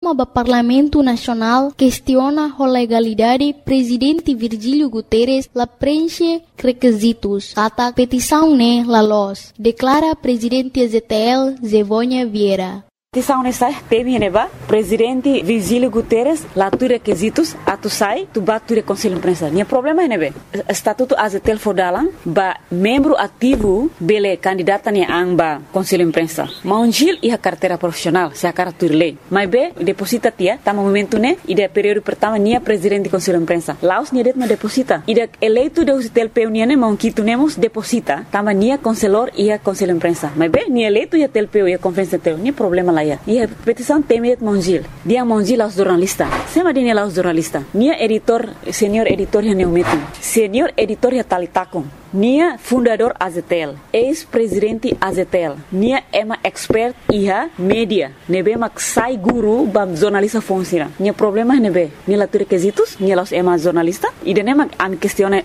Programa do Parlamento Nacional questiona a legalidade presidente Virgílio Guterres la preenche requisitos. Kata petição ne la los. Declara presidente ZTL Zevônia Vieira. Petição nessa teme neba presidente Virgílio Guterres lá tu requisitos atu sai tu bat tu conselho de imprensa. Nia problema nebe estatuto azetel fodalang ba membro ativo bele candidata ni amba conselho de imprensa. Maunjil e a carteira profissional se a cartur lei. Mas be deposita tia tá momento ne ide período pertama nia presidente de conselho de imprensa. Laos nia det ma deposita. Ide eleito de usitel peu nia ne maunquito nemos deposita. Tama nia conselor e a conselho de imprensa. Mas be nia eleito e a tel peu e a conferência tel. Nia problema lá. E a petição teme Monjil. Dia Monjil aos jornalistas. Sema dinia aos jornalistas. Nia editor, senhor editor ya neumetin. Senhor editor ya talitakon. Nia fundador AZTL. Ex-presidente AZTL. Nia ema expert iha media. Nebe mak sai guru bam jornalista funciona. Nia problema nebe. Nia la requisitos. Nia los ema jornalista. E de nema am questione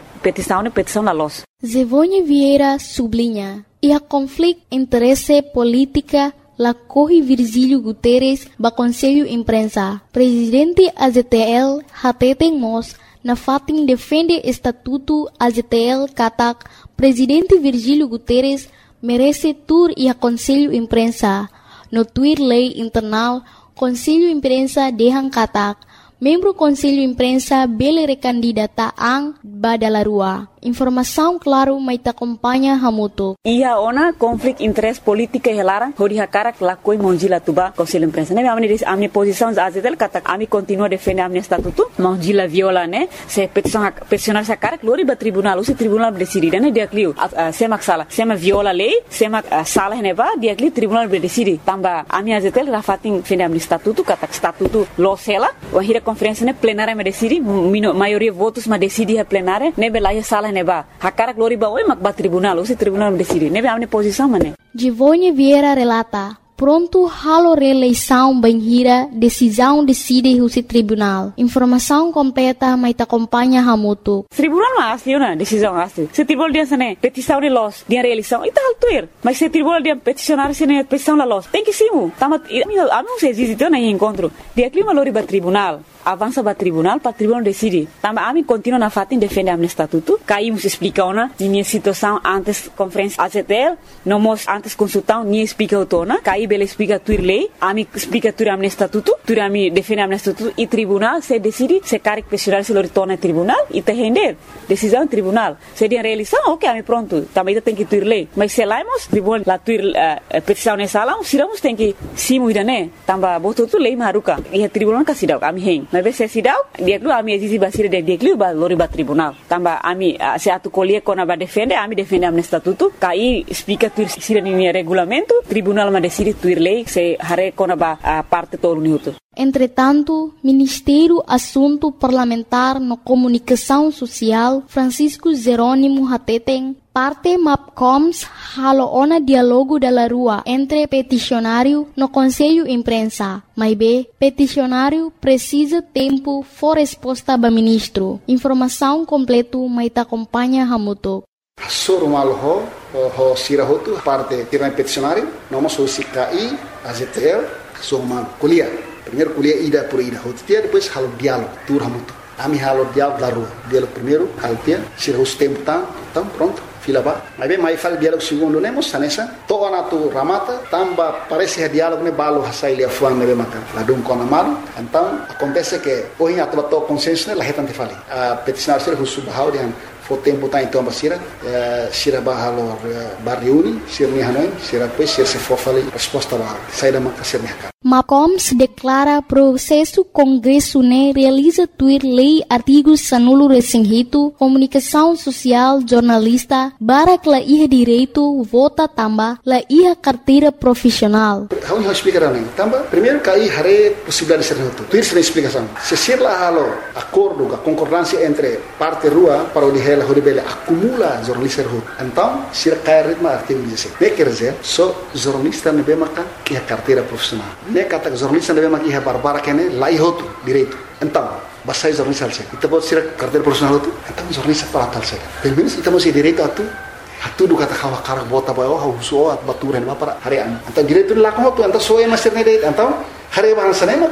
petição la los. Zevônia Vieira sublinha. E a conflito interesse política la corre Virgílio Guterres ba Conselho Imprensa. Presidente AZTL hateten mos na fatin defende estatuto AZTL katak Presidente Virgílio Guterres merece tur e a Conselho Imprensa. No tuir lei internal Conselho Imprensa dehang katak membro Conselho Imprensa bele recandidata ang badalarua. Informação claro mai ta acompanha hamuto. Ia ona conflito interesse política e lara hodi hakara la koi monjila tuba Conselho Imprensa. Ne amni posição azetel kata ami continua defender amni estatuto. Monjila viola ne se peticionar sa cara glori ba tribunal, o tribunal decide ne dia clio. Semak sala, sema viola lei, sema sala ne ba dia clio tribunal decide. Tamba ami azetel rafatin defender amni estatuto kata estatuto losela, o hira conferência ne plenária me decide, maioria votos ma decide a plenária, ne belaya sala neba hakara glori ba oi makba tribunal o tribunal decide nebe amne posição mane. Zevônia Vieira relata pronto halo reeleição banhira decisão decide o tribunal. Informação completa mai ta acompanha hamuto. Tribunal ma asli na decisão asli. Se tribunal dia sane petição de los dia reeleição ita altuir. Mas se tribunal dia peticionar sene petição la los. Tem que simu. Tama amo se existe na encontro. Dia clima lori ba tribunal. Avança para tribunal decide. Tamba ami continua na fatin defende amne estatuto. Caímos explica ona minha situação antes conferência AZTL, nomos antes consultão ni explica autona. Caí bele explica tuir lei, ami explica tuir amne estatuto, tuir ami defende amne estatuto e tribunal se decide se caric pessoal se lo retorna tribunal e te render decisão tribunal. Se dia reeleição, ok, ami pronto. Também tem que tuir lei. Mas se laimos tribunal la tuir petição nessa sala, siramos tem que simu idane. Tamba boto tu lei maruka. E tribunal kasidau ami hen. Mas se sidau dia klu ami existe basira de dia klu ba lori ba tribunal tamba ami se atu colie kona ba defende amne estatuto kai explica tu sira ni regulamento tribunal ma decide tu lei se hare kona ba parte todo minuto. Entretanto, Ministério Assunto Parlamentar no Comunicação Social Francisco Jerônimo Hateten parte MAPCOMS halo ona dialogo da rua entre peticionário no Conselho Imprensa. Mas be, peticionário precisa tempo for resposta ba ministro. Informação completo mai ta acompanha hamuto. Soro malho ho sirahotu parte tiran peticionário, nós o CKI, AZTL, soma kuliah. Primeiro kuliah ida por ida, depois halo diálogo, tur hamuto. Ami halo diálogo da rua. Diálogo primeiro, kalpia, sirahus tempo tam pronto. Fila ba, mas bem mais fala diálogo segundo nemos sanessa, toa na tu ramata, tamba parece diálogo ne balo hasai lia fuan ne maka, la dum kona malu, então acontece que hoje a to consenso ne la hetante fali. A peticionário ser husu bahau dian fo tempo tá então basira, sira bahalo barriuni, sira ni hanoi, sira depois sira se for fali resposta ba, saída maka sira ne. MAPCOMS declara processo Congresso ne realiza tuir lei artigos sanulo resinhito, comunicação social, jornalista, barak la iha direito, vota tamba, la iha carteira profissional. Vamos explicar também. Tamba, primeiro cai hare possibilidade de ser reto. Tuir se explicação. Se ser lá halo acordo, a concordância entre parte rua para o dihela horibele acumula jornalista rua. Então, se cai ritmo artigo 16. Ne quer dizer, só jornalista ne bemaka que a carteira profissional. Ne kata jornalista ne bemaka que a barbara que ne lá ihoto direito. Então, basta jornalista alse. Kita pode ser carteira profissional tu. Então jornalista para tal se. Pelo menos kita mesti direito atu. Hatu do kata kawa karak bota bayo hauso at baturan ma para harian. Então direito lá como tu, então só é master ne direito. Então hari bahasa ne